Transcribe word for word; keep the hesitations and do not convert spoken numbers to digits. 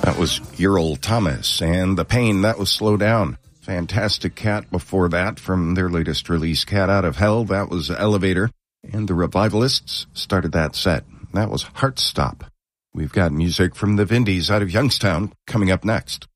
That was Earl Thomas, and The Pain, that was Slow Down. Fantastic Cat before that from their latest release, Cat Out of Hell, that was Elevator. And the Revivalists started that set. That was Heartstop. We've got music from the Vindies out of Youngstown coming up next.